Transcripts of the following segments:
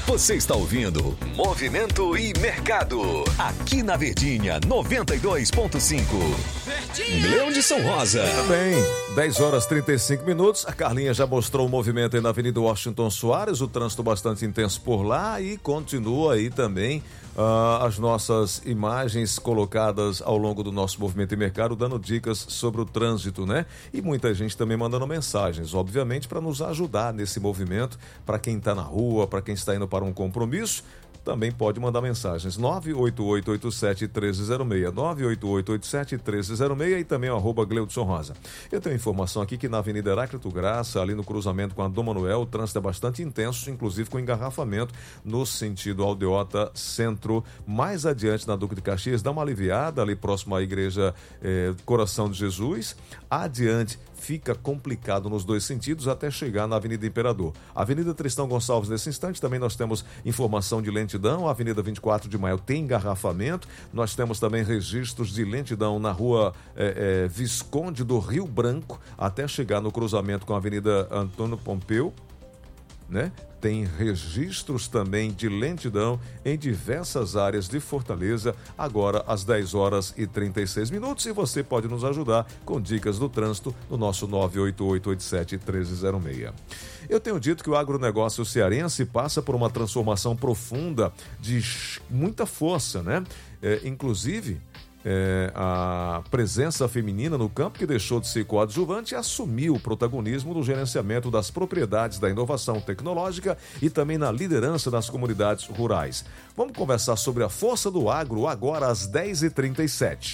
Você está ouvindo Movimento e Mercado, aqui na Verdinha 92.5. Gleudson Rosa. Muito bem, 10 horas 35 minutos. A Carlinha já mostrou o movimento aí na Avenida Washington Soares, o trânsito bastante intenso por lá, e continua aí também as nossas imagens colocadas ao longo do nosso Movimento e Mercado, dando dicas sobre o trânsito, né? E muita gente também mandando mensagens, obviamente, para nos ajudar nesse movimento, para quem está na rua, para quem está indo para um compromisso. Também pode mandar mensagens 98887-1306, 98887-1306 e também o @Gleudson Rosa. Eu tenho informação aqui que na Avenida Heráclito Graça, ali no cruzamento com a Dom Manuel, o trânsito é bastante intenso, inclusive com engarrafamento no sentido Aldeota Centro. Mais adiante na Duque de Caxias, dá uma aliviada ali próximo à Igreja Coração de Jesus. Adiante fica complicado nos dois sentidos até chegar na Avenida Imperador. Avenida Tristão Gonçalves, nesse instante, também nós temos informação de lentidão. A Avenida 24 de Maio tem engarrafamento. Nós temos também registros de lentidão na rua Visconde do Rio Branco, até chegar no cruzamento com a Avenida Antônio Pompeu, né? Tem registros também de lentidão em diversas áreas de Fortaleza, agora às 10 horas e 36 minutos. E você pode nos ajudar com dicas do trânsito no nosso 98887-1306. Eu tenho dito que o agronegócio cearense passa por uma transformação profunda de muita força, né? Inclusive, a presença feminina no campo, que deixou de ser coadjuvante e assumiu o protagonismo no gerenciamento das propriedades da inovação tecnológica e também na liderança das comunidades rurais. Vamos conversar sobre a força do agro agora às 10h37.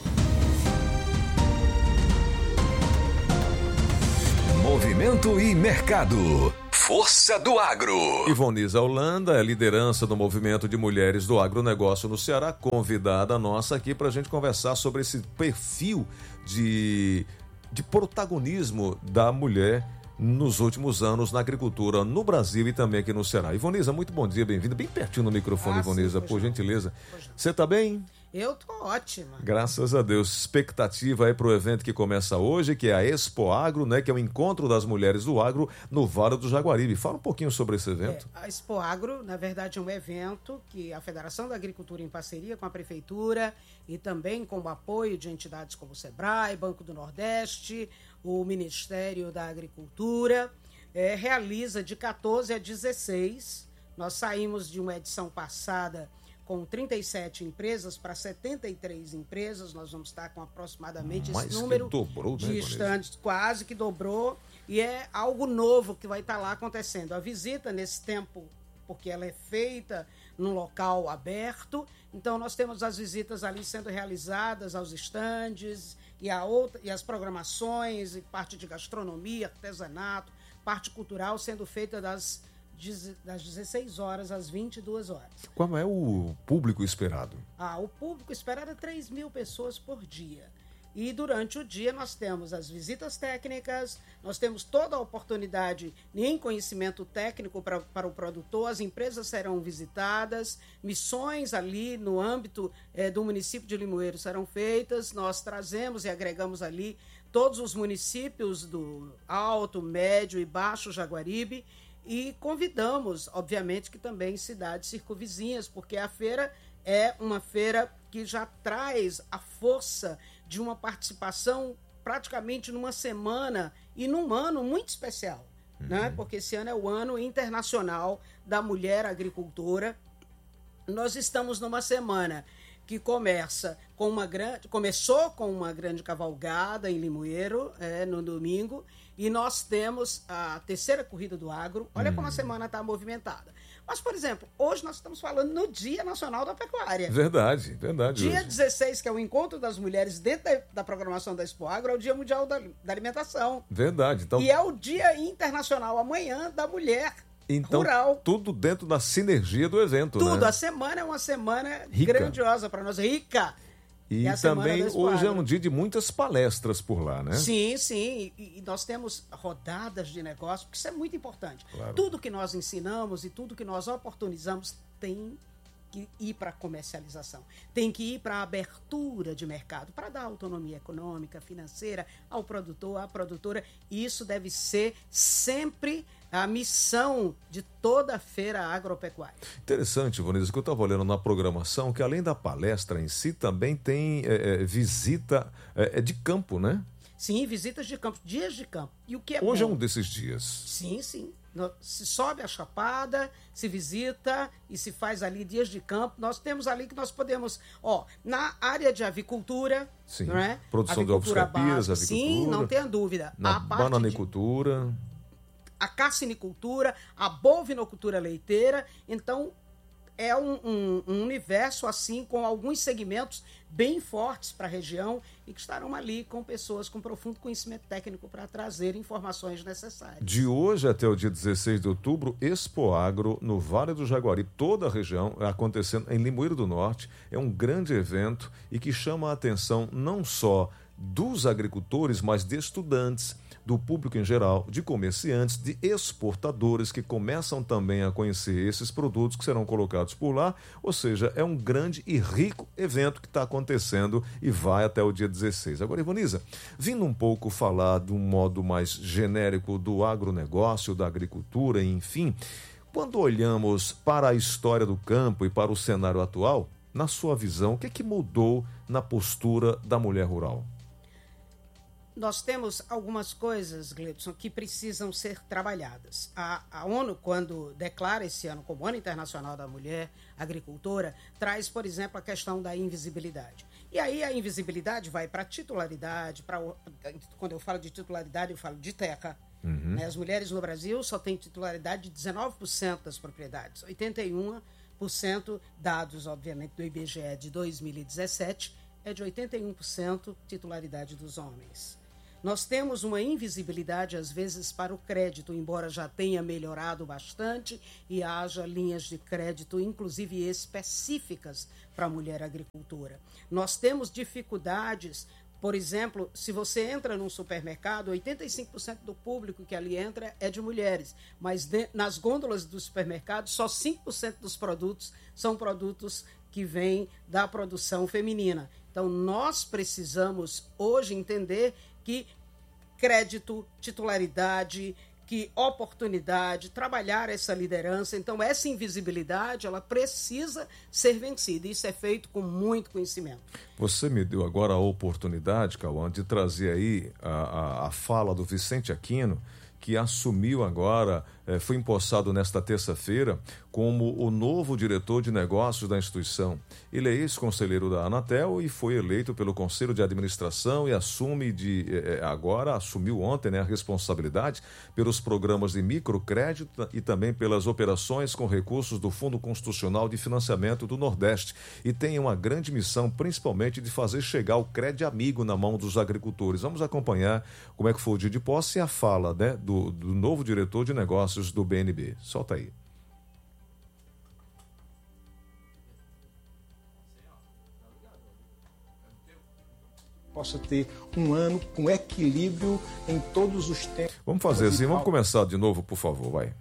Movimento e Mercado. Força do Agro. Ivonisa Holanda é liderança do movimento de mulheres do agronegócio no Ceará, convidada nossa aqui para a gente conversar sobre esse perfil de protagonismo da mulher nos últimos anos na agricultura no Brasil e também aqui no Ceará. Ivonisa, muito bom dia, bem-vinda. Bem pertinho no microfone, Ivonisa, sim, por gentileza. Você está bem? Eu tô ótima. Graças a Deus. Expectativa aí para o evento que começa hoje, que é a Expo Agro, né? Que é o encontro das mulheres do agro no Vale do Jaguaribe. Fala um pouquinho sobre esse evento. A Expo Agro, na verdade, é um evento que a Federação da Agricultura, em parceria com a Prefeitura e também com o apoio de entidades como o Sebrae, Banco do Nordeste, o Ministério da Agricultura, realiza de 14 a 16. Nós saímos de uma edição passada com 37 empresas para 73 empresas. Nós vamos estar com aproximadamente esse número dobrou, de estandes, quase que dobrou, e é algo novo que vai estar lá acontecendo. A visita nesse tempo, porque ela é feita num local aberto, então nós temos as visitas ali sendo realizadas aos estandes e as programações, e parte de gastronomia, artesanato, parte cultural sendo feita das 16 horas às 22 horas. Qual é o público esperado? O público esperado é 3 mil pessoas por dia. E durante o dia nós temos as visitas técnicas, nós temos toda a oportunidade em conhecimento técnico para o produtor, as empresas serão visitadas, missões ali no âmbito do município de Limoeiro serão feitas, nós trazemos e agregamos ali todos os municípios do Alto, Médio e Baixo Jaguaribe, e convidamos, obviamente, que também cidades circunvizinhas, porque a feira é uma feira que já traz a força de uma participação praticamente numa semana e num ano muito especial, né? Porque esse ano é o Ano Internacional da Mulher Agricultora. Nós estamos numa semana que começou com uma grande cavalgada em Limoeiro, no domingo, e nós temos a terceira corrida do agro. Olha como a semana está movimentada. Mas, por exemplo, hoje nós estamos falando no Dia Nacional da Pecuária. Verdade. Dia hoje. 16, que é o encontro das mulheres dentro da programação da Expo Agro, é o Dia Mundial da Alimentação. Verdade. Então... E é o Dia Internacional amanhã da Mulher rural. Tudo dentro da sinergia do evento, tudo, né? A semana é uma semana rica, grandiosa para nós, rica. E também hoje é um dia de muitas palestras por lá, né? Sim. E nós temos rodadas de negócio, porque isso é muito importante. Claro. Tudo que nós ensinamos e tudo que nós oportunizamos tem que ir para a comercialização, tem que ir para a abertura de mercado, para dar autonomia econômica, financeira ao produtor, à produtora. E isso deve ser sempre a missão de toda a feira agropecuária. Interessante, Vanessa, que eu estava olhando na programação, que além da palestra em si, também tem visita de campo, né? Sim, visitas de campo, dias de campo. E o que é Hoje bom? É um desses dias. Sim, sim. Se sobe a chapada, se visita e se faz ali dias de campo. Nós temos ali que nós podemos, na área de avicultura, sim, não é? Produção de ovos caipiras, avicultura. Sim, não tenha dúvida. Na bananicultura. A carcinicultura, a bovinocultura leiteira. Então, é um universo assim, com alguns segmentos bem fortes para a região e que estarão ali com pessoas com profundo conhecimento técnico para trazer informações necessárias. De hoje até o dia 16 de outubro, Expo Agro no Vale do Jaguari, toda a região, acontecendo em Limoeiro do Norte. É um grande evento e que chama a atenção não só dos agricultores, mas de estudantes, do público em geral, de comerciantes, de exportadores que começam também a conhecer esses produtos que serão colocados por lá. Ou seja, é um grande e rico evento que está acontecendo e vai até o dia 16. Agora, Ivonisa, vindo um pouco falar de um modo mais genérico do agronegócio, da agricultura, enfim, quando olhamos para a história do campo e para o cenário atual, na sua visão, o que é que mudou na postura da mulher rural? Nós temos algumas coisas, Gleudson, que precisam ser trabalhadas. A ONU, quando declara esse ano como Ano Internacional da Mulher Agricultora, traz, por exemplo, a questão da invisibilidade. E aí a invisibilidade vai para a titularidade, quando eu falo de titularidade, eu falo de terra. Uhum. As mulheres no Brasil só têm titularidade de 19% das propriedades, 81%, dados, obviamente, do IBGE de 2017, é de 81% titularidade dos homens. Nós temos uma invisibilidade, às vezes, para o crédito, embora já tenha melhorado bastante e haja linhas de crédito, inclusive específicas para a mulher agricultora. Nós temos dificuldades, por exemplo, se você entra num supermercado, 85% do público que ali entra é de mulheres, mas nas gôndolas do supermercado, só 5% dos produtos são produtos que vêm da produção feminina. Então, nós precisamos hoje entender que crédito, titularidade, que oportunidade, trabalhar essa liderança. Então, essa invisibilidade, ela precisa ser vencida. Isso é feito com muito conhecimento. Você me deu agora a oportunidade, Cauã, de trazer aí a fala do Vicente Aquino, que assumiu agora, foi empossado nesta terça-feira como o novo diretor de negócios da instituição. Ele é ex-conselheiro da Anatel e foi eleito pelo Conselho de Administração e agora assumiu ontem, a responsabilidade pelos programas de microcrédito e também pelas operações com recursos do Fundo Constitucional de Financiamento do Nordeste. E tem uma grande missão, principalmente, de fazer chegar o crédito amigo na mão dos agricultores. Vamos acompanhar como é que foi o dia de posse e a fala, do novo diretor de negócios do BNB. Solta aí. Possa ter um ano com equilíbrio em todos os tempos. Vamos fazer assim, vamos começar de novo, por favor, vai.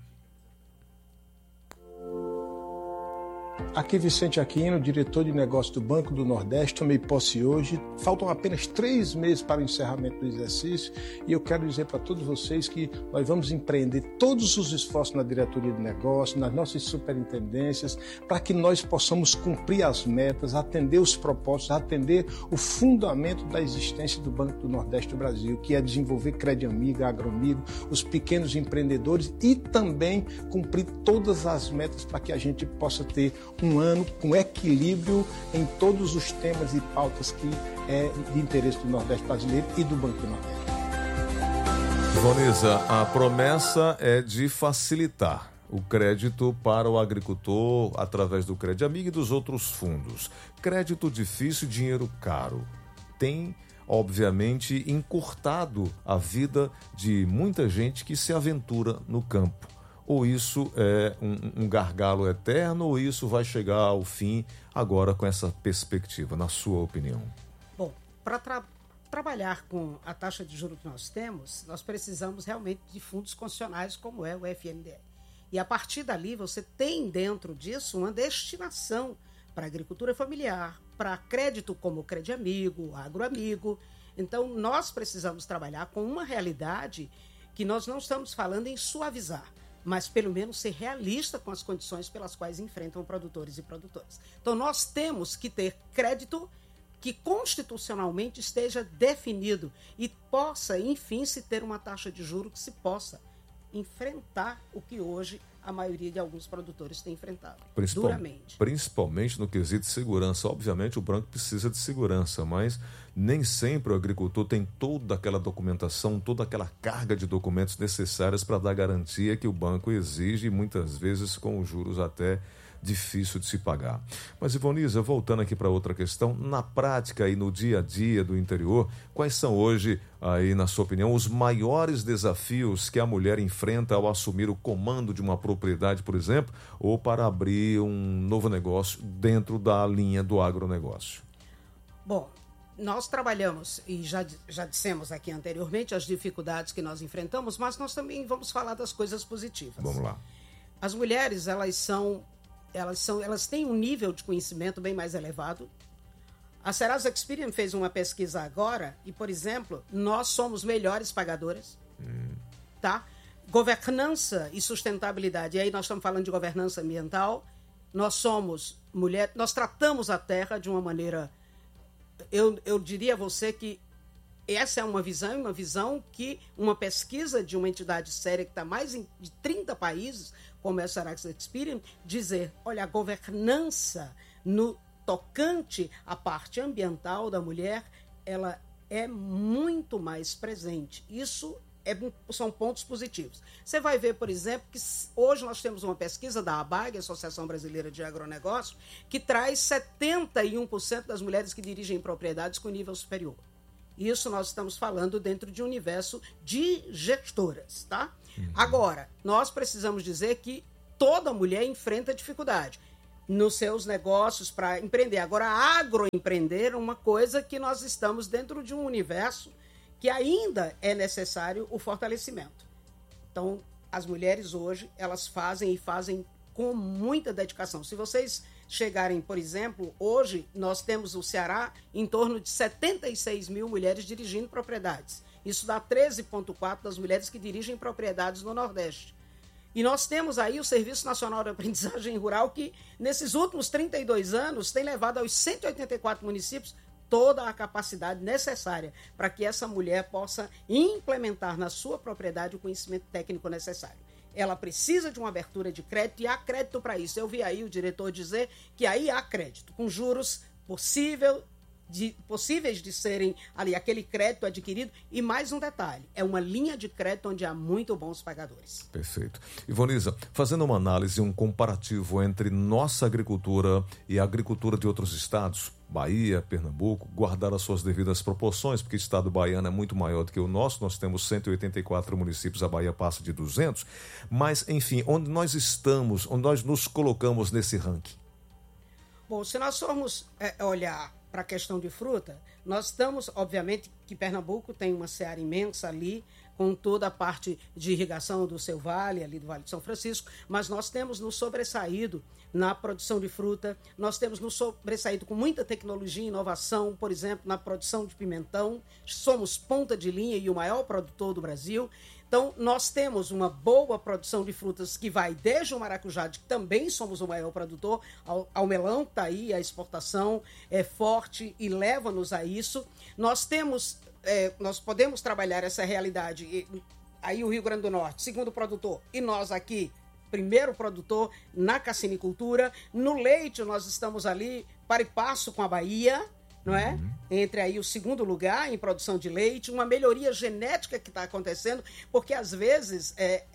Aqui Vicente Aquino, diretor de negócios do Banco do Nordeste, tomei posse hoje. Faltam apenas 3 meses para o encerramento do exercício e eu quero dizer para todos vocês que nós vamos empreender todos os esforços na diretoria de negócios, nas nossas superintendências, para que nós possamos cumprir as metas, atender os propósitos, atender o fundamento da existência do Banco do Nordeste do Brasil, que é desenvolver crédito amigo, agroamigo, os pequenos empreendedores e também cumprir todas as metas para que a gente possa ter um ano com equilíbrio em todos os temas e pautas que é de interesse do Nordeste brasileiro e do Banco do Nordeste. Ivonisa, a promessa é de facilitar o crédito para o agricultor através do Crédito Amigo e dos outros fundos. Crédito difícil, dinheiro caro. Tem, obviamente, encurtado a vida de muita gente que se aventura no campo. Ou isso é um gargalo eterno, ou isso vai chegar ao fim agora com essa perspectiva, na sua opinião? Bom, para trabalhar com a taxa de juros que nós temos, nós precisamos realmente de fundos constitucionais como é o FNDE. E a partir dali você tem dentro disso uma destinação para agricultura familiar, para crédito como o Crédito Amigo, Agroamigo. Então nós precisamos trabalhar com uma realidade que nós não estamos falando em suavizar. mas pelo menos ser realista com as condições pelas quais enfrentam produtores e produtoras. Então, nós temos que ter crédito que constitucionalmente esteja definido e possa, enfim, se ter uma taxa de juros que se possa enfrentar o que hoje a maioria de alguns produtores tem enfrentado, duramente. Principalmente no quesito de segurança. Obviamente o banco precisa de segurança, mas nem sempre o agricultor tem toda aquela documentação, toda aquela carga de documentos necessários para dar garantia que o banco exige, muitas vezes com os juros até difícil de se pagar. Mas, Ivonisa, voltando aqui para outra questão, na prática e no dia a dia do interior, quais são hoje, aí, na sua opinião, os maiores desafios que a mulher enfrenta ao assumir o comando de uma propriedade, por exemplo, ou para abrir um novo negócio dentro da linha do agronegócio? Bom, nós trabalhamos, e já dissemos aqui anteriormente, as dificuldades que nós enfrentamos, mas nós também vamos falar das coisas positivas. Vamos lá. As mulheres, elas têm um nível de conhecimento bem mais elevado. A Serasa Experian fez uma pesquisa agora e, por exemplo, nós somos melhores pagadoras, tá? Governança e sustentabilidade, e aí nós estamos falando de governança ambiental, nós somos mulheres, nós tratamos a terra de uma maneira, eu diria a você que essa é uma visão que uma pesquisa de uma entidade séria que está mais de 30 países, como é a Serasa Experian, dizer, olha, a governança no tocante à parte ambiental da mulher, ela é muito mais presente. Isso são pontos positivos. Você vai ver, por exemplo, que hoje nós temos uma pesquisa da ABAG, Associação Brasileira de Agronegócio, que traz 71% das mulheres que dirigem propriedades com nível superior. Isso nós estamos falando dentro de um universo de gestoras, tá? Agora, nós precisamos dizer que toda mulher enfrenta dificuldade nos seus negócios para empreender. Agora, agroempreender é uma coisa que nós estamos dentro de um universo que ainda é necessário o fortalecimento. Então, as mulheres hoje, elas fazem com muita dedicação. Se vocês chegarem, por exemplo, hoje nós temos no Ceará em torno de 76 mil mulheres dirigindo propriedades. Isso dá 13,4% das mulheres que dirigem propriedades no Nordeste. E nós temos aí o Serviço Nacional de Aprendizagem Rural que, nesses últimos 32 anos, tem levado aos 184 municípios toda a capacidade necessária para que essa mulher possa implementar na sua propriedade o conhecimento técnico necessário. Ela precisa de uma abertura de crédito e há crédito para isso. Eu vi aí o diretor dizer que aí há crédito, com juros possíveis de serem ali aquele crédito adquirido. E mais um detalhe, é uma linha de crédito onde há muito bons pagadores. Perfeito. Ivonisa, fazendo uma análise, um comparativo entre nossa agricultura e a agricultura de outros estados, Bahia, Pernambuco, guardar as suas devidas proporções, porque o estado baiano é muito maior do que o nosso, nós temos 184 municípios, a Bahia passa de 200, mas, enfim, onde nós estamos, onde nós nos colocamos nesse ranking? Bom, se nós formos olhar para a questão de fruta, nós estamos, obviamente, que Pernambuco tem uma seara imensa ali, com toda a parte de irrigação do seu vale, ali do Vale de São Francisco, mas nós temos nos sobressaído na produção de fruta, nós temos nos sobressaído com muita tecnologia e inovação, por exemplo, na produção de pimentão, somos ponta de linha e o maior produtor do Brasil. Então, nós temos uma boa produção de frutas que vai desde o maracujá, que também somos o maior produtor, ao melão, que está aí, a exportação é forte e leva-nos a isso. Nós podemos trabalhar essa realidade, aí o Rio Grande do Norte, segundo produtor, e nós aqui, primeiro produtor na cassinicultura. No leite, nós estamos ali para e passo com a Bahia, não é? Entre aí o segundo lugar em produção de leite, uma melhoria genética que está acontecendo, porque às vezes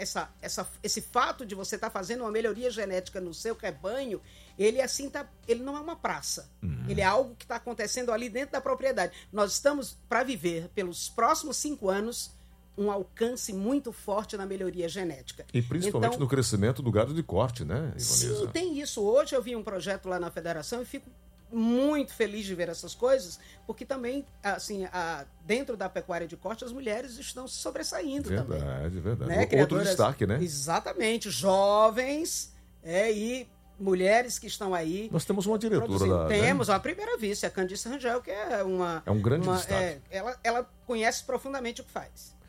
esse fato de você estar fazendo uma melhoria genética no seu rebanho, ele não é uma praça, ele é algo que está acontecendo ali dentro da propriedade. Nós estamos para viver pelos próximos 5 anos um alcance muito forte na melhoria genética. E principalmente no crescimento do gado de corte, né, Ivonisa? Sim, tem isso. Hoje eu vi um projeto lá na Federação e fico muito feliz de ver essas coisas, porque também, assim, dentro da pecuária de corte, as mulheres estão se sobressaindo também. Verdade. Né? Outro destaque, né? Exatamente. Jovens e mulheres que estão aí. Nós temos uma diretora lá. Temos a primeira vice, a Candice Rangel, que é um grande destaque. Ela conhece profundamente o que faz.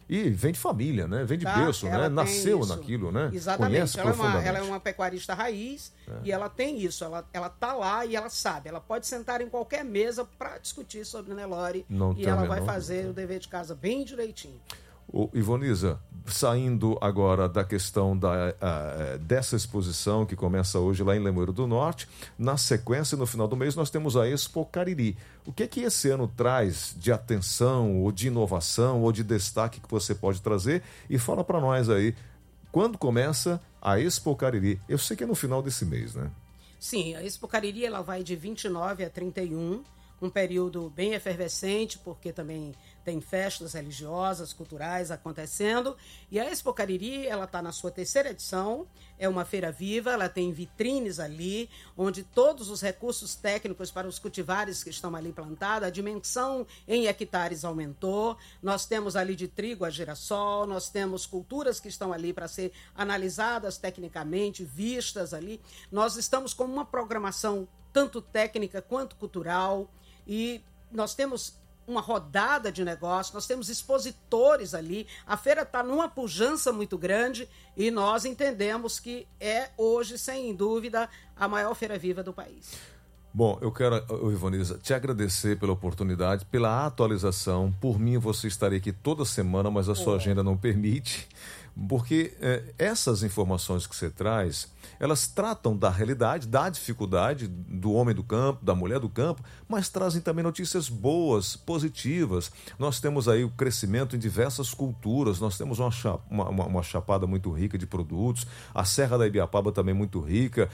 E vem de família, né? Vem de berço, né? Nasceu naquilo, né? Exatamente. Conhece profundamente. Ela é uma pecuarista raiz e ela tem isso. Ela tá lá e ela sabe. Ela pode sentar em qualquer mesa para discutir sobre Nelore e ela vai fazer o dever de casa bem direitinho. Ivonisa, saindo agora da questão dessa exposição que começa hoje lá em Limoeiro do Norte, na sequência, no final do mês, nós temos a Expo Cariri. O que esse ano traz de atenção, ou de inovação, ou de destaque que você pode trazer? E fala para nós aí, quando começa a Expo Cariri? Eu sei que é no final desse mês, né? Sim, a Expo Cariri ela vai de 29 a 31, um período bem efervescente, porque também tem festas religiosas, culturais acontecendo. E a Expo Cariri, ela está na sua 3ª edição, é uma feira viva, ela tem vitrines ali, onde todos os recursos técnicos para os cultivares que estão ali plantados, a dimensão em hectares aumentou, nós temos ali de trigo a girassol, nós temos culturas que estão ali para ser analisadas tecnicamente, vistas ali. Nós estamos com uma programação tanto técnica quanto cultural, e nós temos uma rodada de negócio, nós temos expositores ali, a feira está numa pujança muito grande e nós entendemos que é hoje, sem dúvida, a maior feira viva do país. Bom, eu quero, Ivonisa, te agradecer pela oportunidade, pela atualização. Por mim, você estaria aqui toda semana, mas a sua agenda não permite, porque essas informações que você traz, elas tratam da realidade, da dificuldade do homem do campo, da mulher do campo, mas trazem também notícias boas, positivas. Nós temos aí o crescimento em diversas culturas, nós temos uma chapada muito rica de produtos, a Serra da Ibiapaba também muito rica,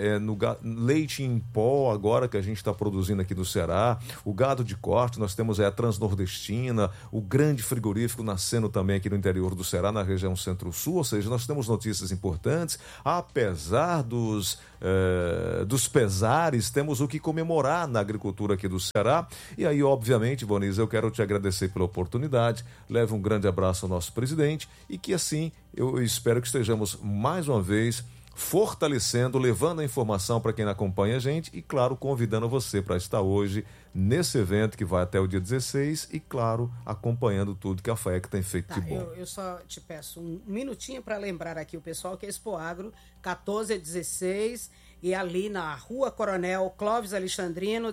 leite em pó agora que a gente está produzindo aqui do Ceará, o gado de corte, nós temos a Transnordestina, o grande frigorífico nascendo também aqui no interior do Ceará, na região centro-sul, ou seja, nós temos notícias importantes, apesar dos pesares, temos o que comemorar na agricultura aqui do Ceará. E aí, obviamente, Ivonisa, eu quero te agradecer pela oportunidade, leve um grande abraço ao nosso presidente e que assim, eu espero que estejamos mais uma vez fortalecendo, levando a informação para quem acompanha a gente e, claro, convidando você para estar hoje nesse evento que vai até o dia 16 e, claro, acompanhando tudo que a FAEC tem feito de bom. Eu só te peço um minutinho para lembrar aqui o pessoal que é Expo Agro, 14 a 16, e ali na Rua Coronel Clóvis Alexandrino,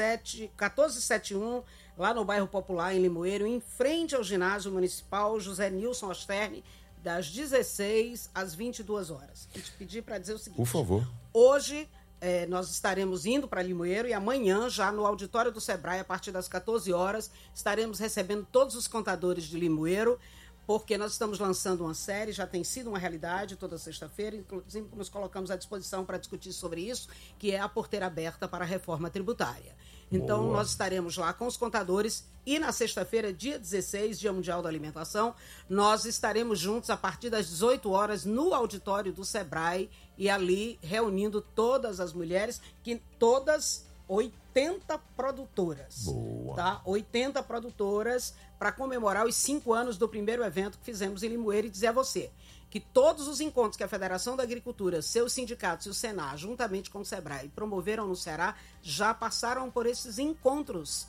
1471, lá no bairro Popular, em Limoeiro, em frente ao ginásio municipal José Nilson Osterne, das 16 às 22 horas. Vou te pedir para dizer o seguinte. Por favor. Hoje nós estaremos indo para Limoeiro e amanhã, já no auditório do Sebrae, a partir das 14 horas, estaremos recebendo todos os contadores de Limoeiro, porque nós estamos lançando uma série, já tem sido uma realidade toda sexta-feira, inclusive nos colocamos à disposição para discutir sobre isso, que é a porteira aberta para a reforma tributária. Então, Boa. Nós estaremos lá com os contadores e na sexta-feira, dia 16, Dia Mundial da Alimentação, nós estaremos juntos a partir das 18 horas no auditório do Sebrae e ali reunindo todas as mulheres, que todas 80 produtoras. Boa. Tá? 80 produtoras para comemorar os 5 anos do primeiro evento que fizemos em Limoeiro e dizer a você que todos os encontros que a Federação da Agricultura, seus sindicatos e o Senar, juntamente com o Sebrae, promoveram no Ceará, já passaram por esses encontros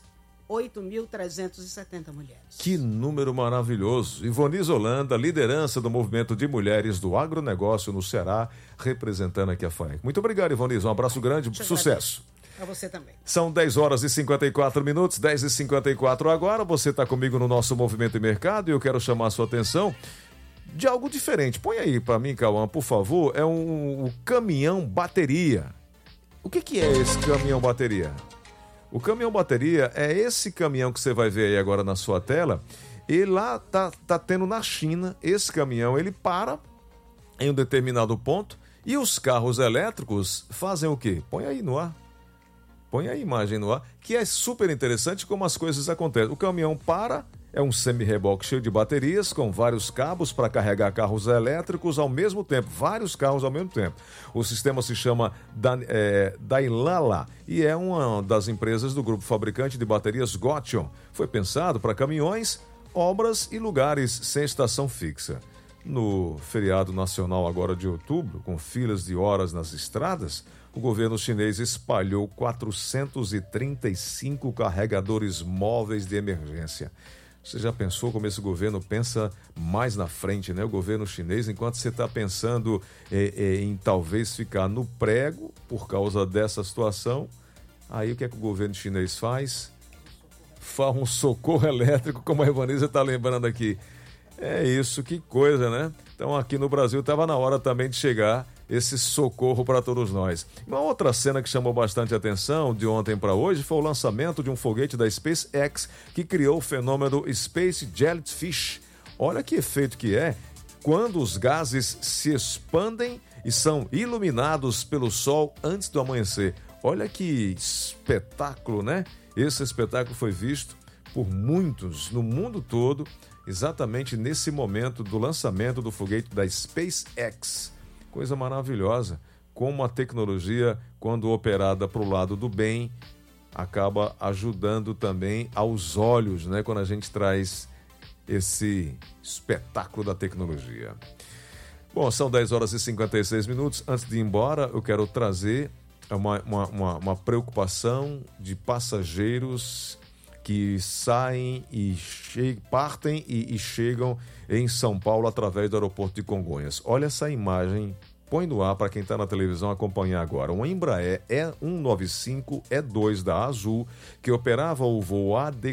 8.370 mulheres. Que número maravilhoso. Ivonisa Holanda, liderança do movimento de mulheres do agronegócio no Ceará, representando aqui a FAEC. Muito obrigado, Ivonisa. Um abraço grande, sucesso. Para você também. São 10 horas e 54 minutos, 10h54 agora. Você está comigo no nosso Movimento e Mercado e eu quero chamar a sua atenção de algo diferente. Põe aí para mim, Cauã, por favor. É um caminhão bateria. O que é esse caminhão bateria? O caminhão bateria é esse caminhão que você vai ver aí agora na sua tela. E lá tá tendo na China, esse caminhão, ele para em um determinado ponto e os carros elétricos fazem o quê? Põe aí no ar. Põe a imagem no ar, que é super interessante como as coisas acontecem. O caminhão para, é um semi-reboque cheio de baterias, com vários cabos para carregar carros elétricos ao mesmo tempo, vários carros ao mesmo tempo. O sistema se chama Dailala e é uma das empresas do grupo fabricante de baterias Gotion. Foi pensado para caminhões, obras e lugares sem estação fixa. No feriado nacional agora de outubro, com filas de horas nas estradas, o governo chinês espalhou 435 carregadores móveis de emergência. Você já pensou como esse governo pensa mais na frente, né? O governo chinês, enquanto você está pensando em talvez ficar no prego por causa dessa situação, aí o que é que o governo chinês faz? Faz um socorro elétrico, como a Ivanisa está lembrando aqui. É isso, que coisa, né? Então aqui no Brasil estava na hora também de chegar esse socorro para todos nós. Uma outra cena que chamou bastante atenção de ontem para hoje foi o lançamento de um foguete da SpaceX que criou o fenômeno Space Jellyfish. Olha que efeito que é quando os gases se expandem e são iluminados pelo sol antes do amanhecer. Olha que espetáculo, né? Esse espetáculo foi visto por muitos no mundo todo, exatamente nesse momento do lançamento do foguete da SpaceX. Coisa maravilhosa, como a tecnologia, quando operada para o lado do bem, acaba ajudando também aos olhos, né? Quando a gente traz esse espetáculo da tecnologia. Bom, são 10 horas e 56 minutos. Antes de ir embora, eu quero trazer uma preocupação de passageiros que saem e partem e chegam em São Paulo através do aeroporto de Congonhas. Olha essa imagem, põe no ar para quem está na televisão acompanhar agora. Um Embraer E195E2 da Azul, que operava o voo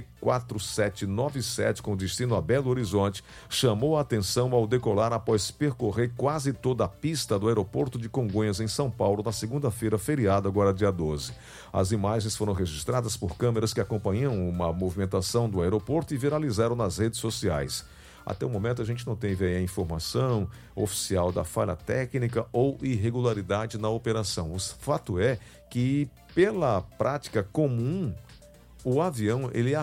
AD4797 com destino a Belo Horizonte, chamou a atenção ao decolar após percorrer quase toda a pista do aeroporto de Congonhas, em São Paulo, na segunda-feira, feriado, agora dia 12. As imagens foram registradas por câmeras que acompanham uma movimentação do aeroporto e viralizaram nas redes sociais. Até o momento a gente não tem a informação oficial da falha técnica ou irregularidade na operação. O fato é que, pela prática comum, o avião ele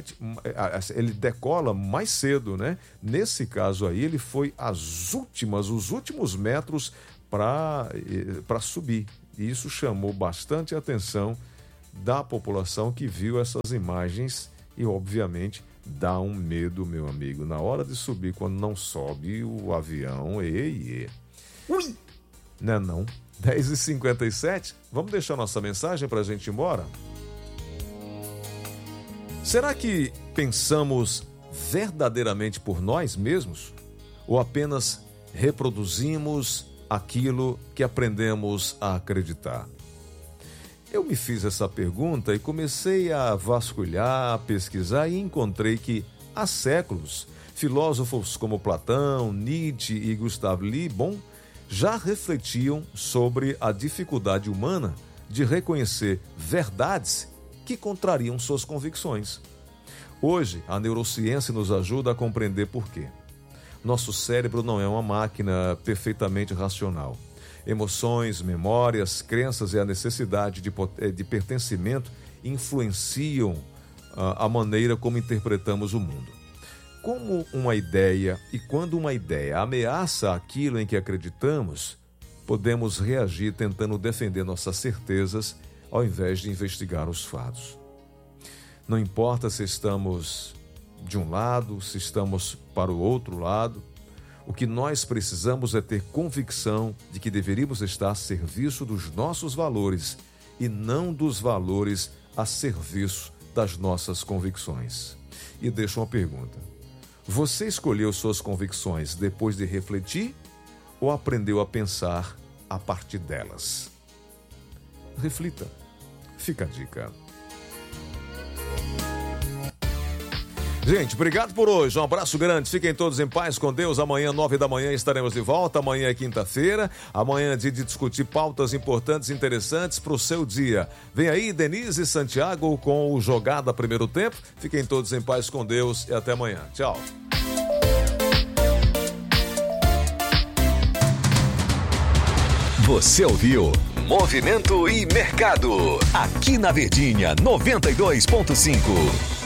decola mais cedo, né? Nesse caso aí, ele foi os últimos metros para subir. E isso chamou bastante a atenção da população que viu essas imagens e, obviamente, dá um medo, meu amigo. Na hora de subir, quando não sobe o avião, Ui! Não. 10h57, vamos deixar nossa mensagem para a gente ir embora? Será que pensamos verdadeiramente por nós mesmos? Ou apenas reproduzimos aquilo que aprendemos a acreditar? Eu me fiz essa pergunta e comecei a vasculhar, a pesquisar e encontrei que, há séculos, filósofos como Platão, Nietzsche e Gustave Le Bon já refletiam sobre a dificuldade humana de reconhecer verdades que contrariam suas convicções. Hoje, a neurociência nos ajuda a compreender por quê. Nosso cérebro não é uma máquina perfeitamente racional. Emoções, memórias, crenças e a necessidade de pertencimento influenciam a maneira como interpretamos o mundo. Quando uma ideia ameaça aquilo em que acreditamos, podemos reagir tentando defender nossas certezas ao invés de investigar os fatos. Não importa se estamos de um lado, se estamos para o outro lado, o que nós precisamos é ter convicção de que deveríamos estar a serviço dos nossos valores e não dos valores a serviço das nossas convicções. E deixo uma pergunta: você escolheu suas convicções depois de refletir ou aprendeu a pensar a partir delas? Reflita. Fica a dica. Gente, obrigado por hoje, um abraço grande, fiquem todos em paz, com Deus. Amanhã, 9 da manhã, estaremos de volta. Amanhã é quinta-feira, amanhã é dia de discutir pautas importantes e interessantes para o seu dia. Vem aí Denise Santiago com o Jogada Primeiro Tempo. Fiquem todos em paz, com Deus, e até amanhã. Tchau. Você ouviu Movimento e Mercado, aqui na Verdinha 92.5.